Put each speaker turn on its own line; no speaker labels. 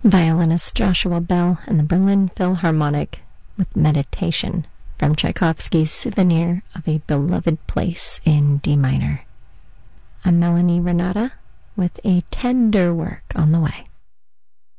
Violinist Joshua Bell and the Berlin Philharmonic with Meditation from Tchaikovsky's Souvenir of a Beloved Place in D minor. I'm Melanie Renata with a tender work on the way.